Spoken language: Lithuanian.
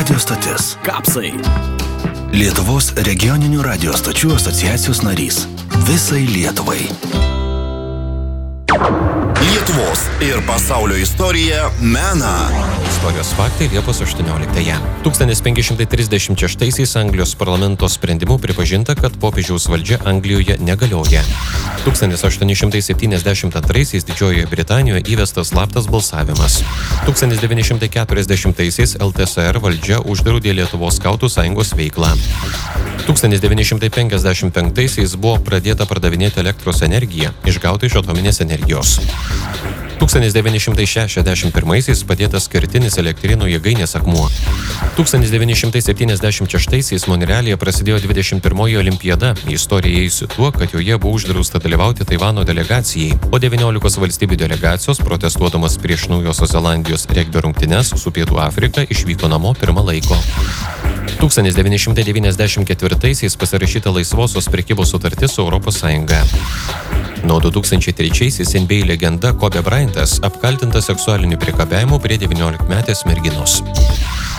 Radio stotis. Kapsai. Lietuvos regioninių radio stočių asociacijos narys. Visai Lietuvai. Lietuvos ir pasaulio istorija mena. Istorijos faktai Liepos 18-ąją. 1536-aisiais Anglijos parlamento sprendimu pripažinta, kad popiežiaus valdžia Anglijoje negalioja. 1872-aisiais Didžiojoje Britanijoje įvestas slaptas balsavimas. 1940-aisiais LTSR valdžia uždraudė Lietuvos skautų sąjungos veiklą. 1955-aisiais buvo pradėta pardavinėti elektros energiją, išgautą iš atominės energijos. 1961-aisiais padėtas kertinis elektrėnų jėgainės akmuo. 1976-aisiais Monrealyje prasidėjo 21-oji olimpiada. Istorija įeisi tuo, kad joje buvo uždrausta dalyvauti Taivano delegacijai, o 19 valstybių delegacijos, protestuodamas prieš Naujosios Zelandijos regbio rungtynes su Pietų Afrika, išvyko namo pirmą laiko. 1994-aisiais pasirašyta laisvosios prekybos sutartis su Europos Sąjunga. Nuo 2003-aisiais NBA legenda Kobe Bryantas apkaltintas seksualiniu priekabiavimu prie 19-metės merginos.